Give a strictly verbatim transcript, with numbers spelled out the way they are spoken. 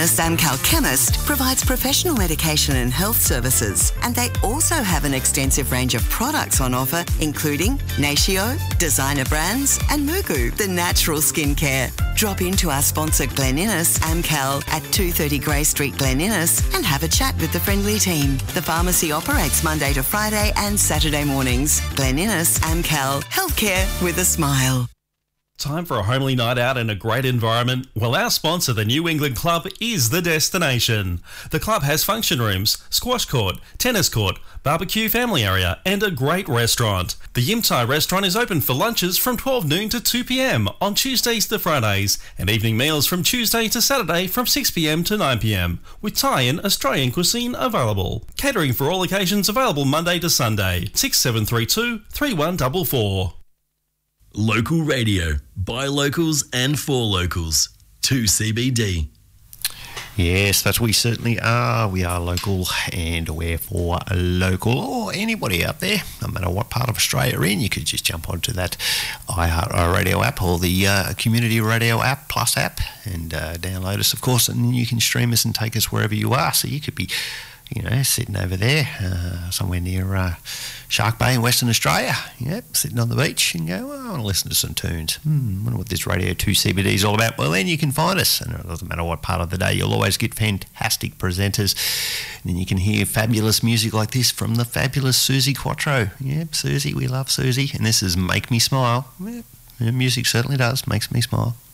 Innis Amcal Chemist provides professional medication and health services, and they also have an extensive range of products on offer, including Natio, designer brands, and Mugu, the natural skincare. Drop into our sponsor Glen Innis Amcal at two thirty Grey Street, Glen Innis, and have a chat with the friendly team. The pharmacy operates Monday to Friday and Saturday mornings. Glen Innis Amcal, healthcare with a smile. Time for a homely night out in a great environment? Well, our sponsor, the New England Club, is the destination. The club has function rooms, squash court, tennis court, barbecue family area, and a great restaurant. The Yim Thai restaurant is open for lunches from twelve noon to two p m on Tuesdays to Fridays, and evening meals from Tuesday to Saturday from six p m to nine p m, with Thai and Australian cuisine available. Catering for all occasions available Monday to Sunday. six seven three two, three one four four. Local radio, by locals and for locals. two C B D. Yes, that we certainly are. We are local and we're for local, or anybody out there, no matter what part of Australia you're in. You could just jump onto that iHeartRadio app or the uh, Community Radio app, Plus app, and uh, download us, of course, and you can stream us and take us wherever you are. So you could be, you know, sitting over there, uh, somewhere near uh, Shark Bay in Western Australia, yep, sitting on the beach and go, well, I want to listen to some tunes. Hmm, I wonder what this Radio two C B D is all about. Well, then you can find us, and it doesn't matter what part of the day, you'll always get fantastic presenters. And then you can hear fabulous music like this from the fabulous Susie Quattro. Yep, Susie, we love Susie. And this is Make Me Smile. Yep, her music certainly does, makes me smile.